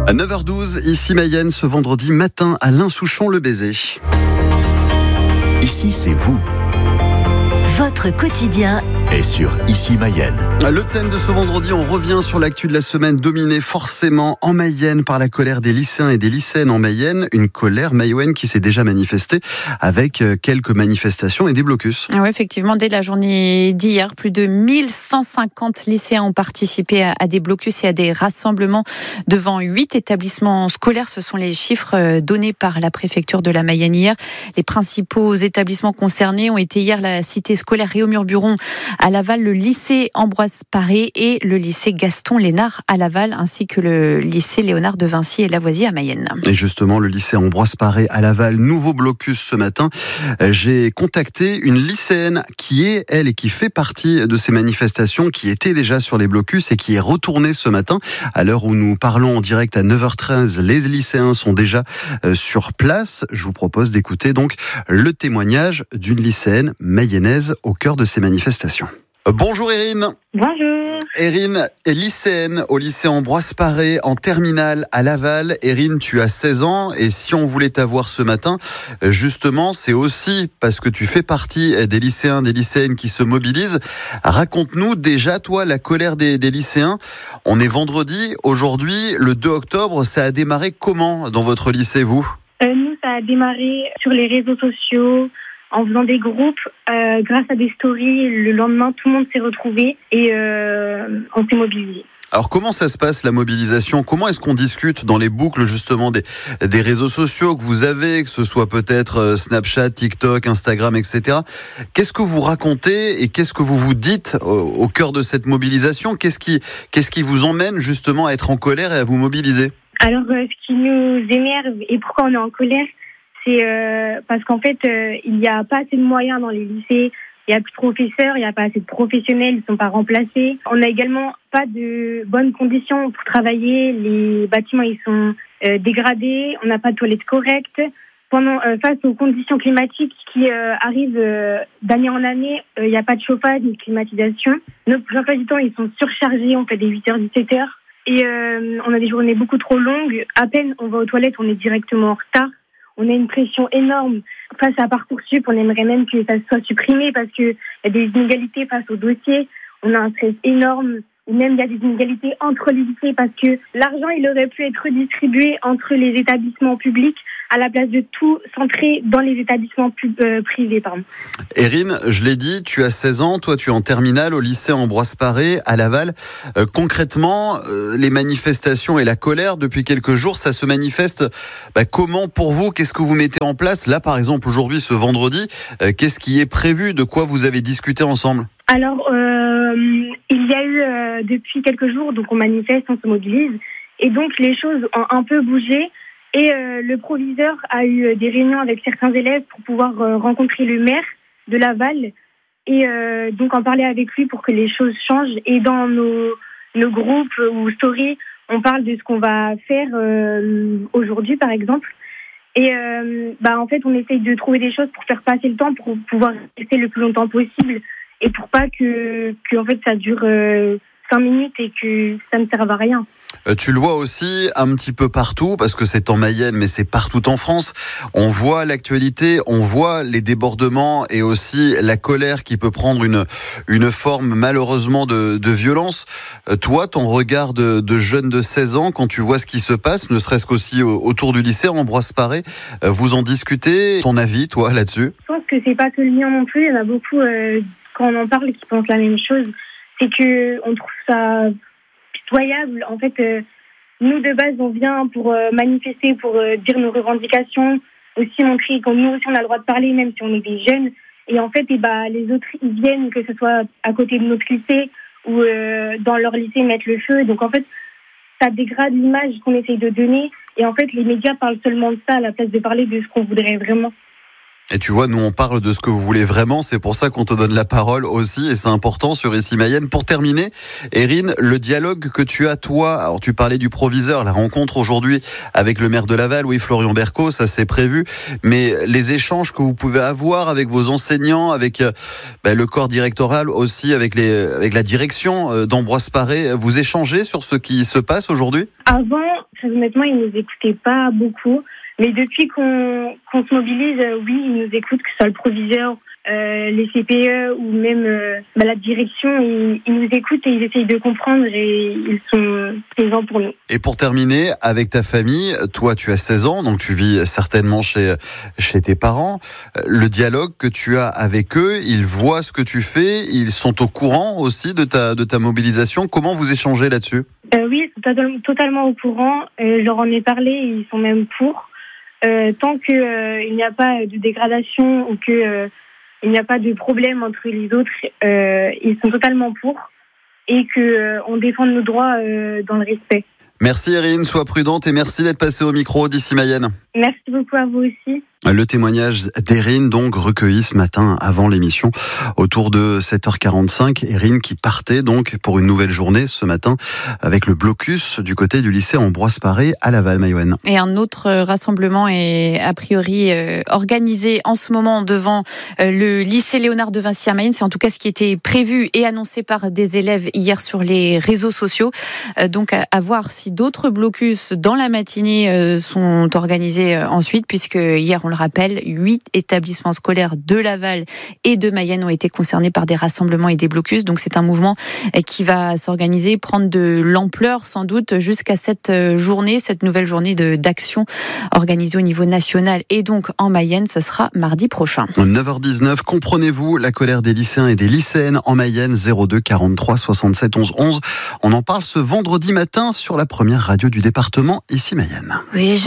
À 9h12, ici Mayenne, ce vendredi matin, Alain Souchon-le-Baiser. Ici, c'est vous. Votre quotidien Et sur Ici Mayenne. Le thème de ce vendredi, on revient sur l'actu de la semaine dominée forcément en Mayenne par la colère des lycéens et des lycéennes en Mayenne. Une colère mayenne qui s'est déjà manifestée avec quelques manifestations et des blocus. Oui, effectivement, dès la journée d'hier, plus de 1150 lycéens ont participé à des blocus et à des rassemblements devant 8 établissements scolaires. Ce sont les chiffres donnés par la préfecture de la Mayenne hier. Les principaux établissements concernés ont été hier la cité scolaire Réaumur-Buron à Laval, le lycée Ambroise Paré et le lycée Gaston Lénard à Laval, ainsi que le lycée Léonard de Vinci et Lavoisier à Mayenne. Et justement, le lycée Ambroise Paré à Laval, nouveau blocus ce matin. J'ai contacté une lycéenne qui est, elle, et qui fait partie de ces manifestations, qui était déjà sur les blocus et qui est retournée ce matin. À l'heure où nous parlons en direct à 9h13, les lycéens sont déjà sur place. Je vous propose d'écouter donc le témoignage d'une lycéenne mayonnaise au cœur de ces manifestations. Bonjour Erin. Bonjour. Erin est lycéenne au lycée Ambroise Paré en terminale à Laval. Erin, tu as 16 ans et si on voulait t'avoir ce matin, justement, c'est aussi parce que tu fais partie des lycéens, des lycéennes qui se mobilisent. Raconte-nous déjà, toi, la colère des lycéens. On est vendredi, aujourd'hui, le 2 octobre, ça a démarré comment dans votre lycée, vous ? Nous, ça a démarré sur les réseaux sociaux, en faisant des groupes, grâce à des stories. Le lendemain, tout le monde s'est retrouvé et on s'est mobilisé. Alors comment ça se passe la mobilisation ? Comment est-ce qu'on discute dans les boucles justement des réseaux sociaux que vous avez, que ce soit peut-être Snapchat, TikTok, Instagram, etc. Qu'est-ce que vous racontez et qu'est-ce que vous vous dites au cœur de cette mobilisation ? Qu'est-ce qui vous emmène justement à être en colère et à vous mobiliser ? Alors, ce qui nous énerve et pourquoi on est en colère, c'est parce qu'en fait, il n'y a pas assez de moyens dans les lycées, il n'y a plus de professeurs, il n'y a pas assez de professionnels, ils ne sont pas remplacés. On n'a également pas de bonnes conditions pour travailler, les bâtiments ils sont dégradés, on n'a pas de toilettes correctes. Face aux conditions climatiques qui arrivent d'année en année, il n'y a pas de chauffage ni de climatisation. Nos emplois du temps ils sont surchargés, on fait des 8h, 17h. Et on a des journées beaucoup trop longues. À peine on va aux toilettes, on est directement en retard. On a une pression énorme face à Parcoursup. On aimerait même que ça soit supprimé parce qu'il y a des inégalités face aux dossiers. On a un stress énorme. Ou même il y a des inégalités entre les lycées parce que l'argent il aurait pu être redistribué entre les établissements publics à la place de tout centrer dans les établissements privés. Erin, je l'ai dit, tu as 16 ans, toi tu es en terminale au lycée Ambroise Paré à Laval. Concrètement, les manifestations et la colère depuis quelques jours, ça se manifeste comment pour vous ? Qu'est-ce que vous mettez en place ? Là par exemple aujourd'hui, ce vendredi, qu'est-ce qui est prévu ? De quoi vous avez discuté ensemble ? Alors, il y a eu depuis quelques jours, donc on manifeste, on se mobilise, et donc les choses ont un peu bougé, et le proviseur a eu des réunions avec certains élèves pour pouvoir rencontrer le maire de Laval, et donc en parler avec lui pour que les choses changent, et dans nos groupes ou stories, on parle de ce qu'on va faire aujourd'hui par exemple, et en fait on essaye de trouver des choses pour faire passer le temps, pour pouvoir rester le plus longtemps possible, et pour pas que en fait ça dure 5 minutes et que ça ne serve à rien. Tu le vois aussi un petit peu partout, parce que c'est en Mayenne, mais c'est partout en France. On voit l'actualité, on voit les débordements et aussi la colère qui peut prendre une forme malheureusement de violence. Toi, ton regard de jeune de 16 ans, quand tu vois ce qui se passe, ne serait-ce qu'aussi autour du lycée Ambroise Paré, vous en discutez ? Ton avis, toi, là-dessus ? Je pense que c'est pas que le mien non plus. Il y en a beaucoup, quand on en parle, qui pensent la même chose. C'est que on trouve ça pitoyable. En fait, nous de base, on vient pour manifester, pour dire nos revendications, aussi montrer que nous aussi on a le droit de parler, même si on est des jeunes. Et en fait, les autres ils viennent, que ce soit à côté de notre lycée ou dans leur lycée, mettre le feu. Donc en fait, ça dégrade l'image qu'on essaye de donner. Et en fait, les médias parlent seulement de ça à la place de parler de ce qu'on voudrait vraiment. Et tu vois, nous on parle de ce que vous voulez vraiment, c'est pour ça qu'on te donne la parole aussi, et c'est important sur Ici Mayenne. Pour terminer, Erin, le dialogue que tu as toi, alors tu parlais du proviseur, la rencontre aujourd'hui avec le maire de Laval, oui, Florian Berco, ça c'est prévu, mais les échanges que vous pouvez avoir avec vos enseignants, avec le corps directoral aussi, avec la direction d'Ambroise Paré, vous échangez sur ce qui se passe aujourd'hui ? Avant, très honnêtement, ils nous écoutaient pas beaucoup. Mais depuis qu'on se mobilise, oui, ils nous écoutent, que ce soit le proviseur, les CPE ou même la direction, ils nous écoutent et ils essayent de comprendre et ils sont présents pour nous. Et pour terminer, avec ta famille, toi tu as 16 ans, donc tu vis certainement chez tes parents. Le dialogue que tu as avec eux, ils voient ce que tu fais, ils sont au courant aussi de ta mobilisation. Comment vous échangez là-dessus ? Oui, ils sont totalement au courant. Je leur en ai parlé et ils sont même pour. Tant qu'il n'y a pas de dégradation ou qu'il n'y a pas de problème entre les autres, ils sont totalement pour et qu'on défende nos droits dans le respect. Merci Erin, sois prudente et merci d'être passée au micro d'Ici Mayenne. Merci beaucoup à vous aussi. Le témoignage d'Erin, donc recueilli ce matin avant l'émission, autour de 7h45. Erin qui partait donc pour une nouvelle journée ce matin avec le blocus du côté du lycée Ambroise Paré à Laval, Maïwenn. Et un autre rassemblement est a priori organisé en ce moment devant le lycée Léonard de Vinci à Mayenne. C'est en tout cas ce qui était prévu et annoncé par des élèves hier sur les réseaux sociaux. Donc à voir si d'autres blocus dans la matinée sont organisés ensuite, puisque hier on le rappelle, 8 établissements scolaires de Laval et de Mayenne ont été concernés par des rassemblements et des blocus. Donc c'est un mouvement qui va s'organiser, prendre de l'ampleur sans doute jusqu'à cette nouvelle journée d'action organisée au niveau national et donc en Mayenne, ce sera mardi prochain. 9h19, comprenez-vous la colère des lycéens et des lycéennes en Mayenne, 02 43 67 11 11. On en parle ce vendredi matin sur la première radio du département, Ici Mayenne. Oui,